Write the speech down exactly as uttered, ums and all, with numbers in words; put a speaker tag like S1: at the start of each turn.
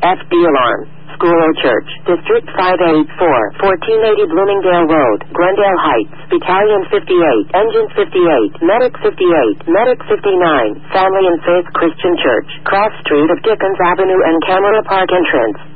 S1: F D Alarm. School or church. District five eighty-four, fourteen eighty Bloomingdale Road, Glendale Heights. Battalion fifty-eight, Engine fifty-eight, Medic fifty-eight, Medic fifty-nine, Family and Faith Christian Church. Cross Street of Dickens Avenue and Camera Park entrance.